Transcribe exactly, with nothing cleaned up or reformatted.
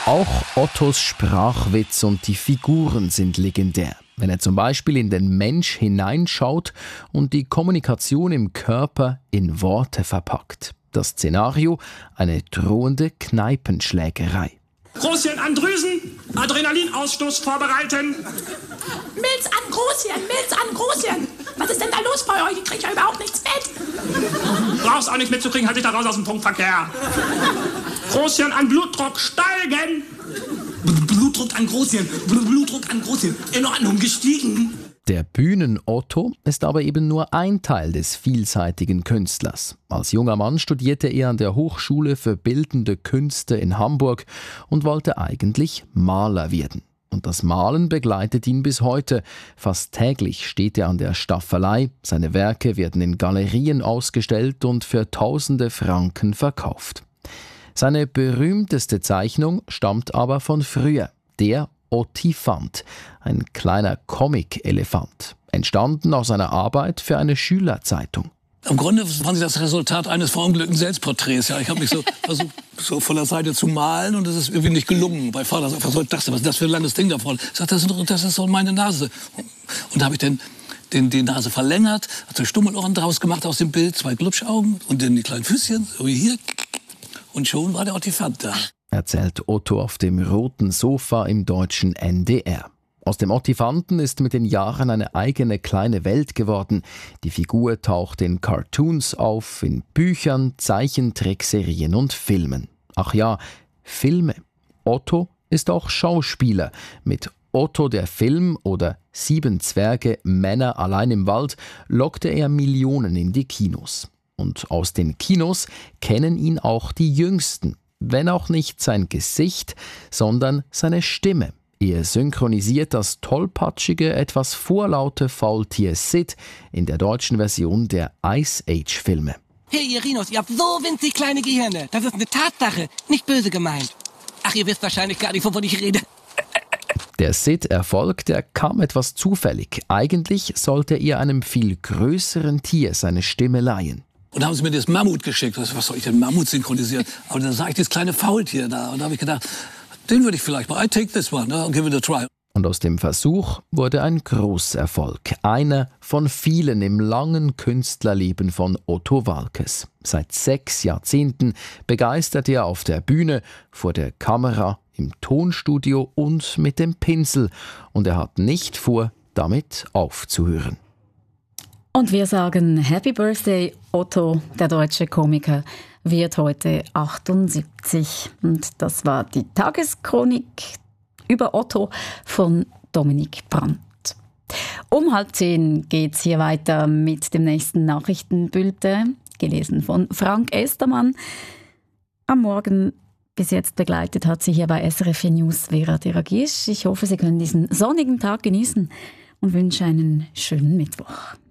Auch Ottos Sprachwitz und die Figuren sind legendär. Wenn er zum Beispiel in den Mensch hineinschaut und die Kommunikation im Körper in Worte verpackt. Das Szenario: eine drohende Kneipenschlägerei. Großhirn an Drüsen, Adrenalinausstoß vorbereiten. Milz an Großhirn, Milz an Großhirn. Was ist denn da los bei euch? Ich krieg ja überhaupt nichts mit. Brauchst auch nichts mitzukriegen, halt dich da raus aus dem Punktverkehr. Großhirn an Blutdruck steigen. Blutdruck an Großhirn, Blutdruck an Großhirn. In Ordnung, gestiegen. Der Bühnen-Otto ist aber eben nur ein Teil des vielseitigen Künstlers. Als junger Mann studierte er an der Hochschule für Bildende Künste in Hamburg und wollte eigentlich Maler werden. Und das Malen begleitet ihn bis heute. Fast täglich steht er an der Staffelei. Seine Werke werden in Galerien ausgestellt und für tausende Franken verkauft. Seine berühmteste Zeichnung stammt aber von früher, der Ottifant, ein kleiner Comic-Elefant, entstanden aus einer Arbeit für eine Schülerzeitung. Im Grunde waren sie das Resultat eines verunglückten Selbstporträts. Ja, ich habe mich so versucht, so von der Seite zu malen und das ist irgendwie nicht gelungen. Mein Vater sagt, was soll das denn? Was ist das für ein langes Ding da vorne? Ich sage, das, das ist so meine Nase. Und da habe ich dann den, die Nase verlängert, hat so Stummelohren draus gemacht aus dem Bild, zwei Glubschaugen und dann die kleinen Füßchen, so wie hier. Und schon war der Ottifant da. Erzählt Otto auf dem roten Sofa im deutschen N D R. Aus dem Ottifanten ist mit den Jahren eine eigene kleine Welt geworden. Die Figur taucht in Cartoons auf, in Büchern, Zeichentrickserien und Filmen. Ach ja, Filme. Otto ist auch Schauspieler. Mit Otto der Film oder Sieben Zwerge, Männer allein im Wald lockte er Millionen in die Kinos. Und aus den Kinos kennen ihn auch die Jüngsten. Wenn auch nicht sein Gesicht, sondern seine Stimme. Er synchronisiert das tollpatschige, etwas vorlaute Faultier Sid in der deutschen Version der Ice Age Filme. Hey ihr Rhinos, ihr habt so winzig kleine Gehirne. Das ist eine Tatsache, nicht böse gemeint. Ach, ihr wisst wahrscheinlich gar nicht, wovon ich rede. Der Sid-Erfolg, der kam etwas zufällig. Eigentlich sollte er einem viel größeren Tier seine Stimme leihen. Und da haben sie mir das Mammut geschickt. Was soll ich denn Mammut synchronisieren? Aber dann sah ich das kleine Faultier da. Und da habe ich gedacht, den würde ich vielleicht mal, I take this one, I'll give it a try. Und aus dem Versuch wurde ein Großerfolg. Einer von vielen im langen Künstlerleben von Otto Waalkes. Seit sechs Jahrzehnten begeistert er auf der Bühne, vor der Kamera, im Tonstudio und mit dem Pinsel. Und er hat nicht vor, damit aufzuhören. Und wir sagen Happy Birthday, Otto, der deutsche Komiker, wird heute achtundsiebzig. Und das war die Tageschronik über Otto von Dominik Brandt. Um halb zehn geht es hier weiter mit dem nächsten Nachrichtenbulletin, gelesen von Frank Estermann. Am Morgen bis jetzt begleitet hat sie hier bei S R F News Vera Deragisch. Ich hoffe, Sie können diesen sonnigen Tag genießen und wünsche einen schönen Mittwoch.